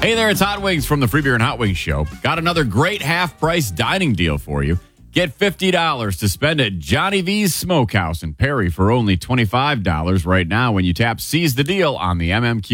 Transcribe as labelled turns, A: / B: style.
A: Hey there, it's Hot Wings from the Free Beer and Hot Wings Show. Got another great half-price dining deal for you. Get $50 to spend at Johnny V's Smokehouse in Perry for only $25 right now when you tap Seize the Deal on the MMQ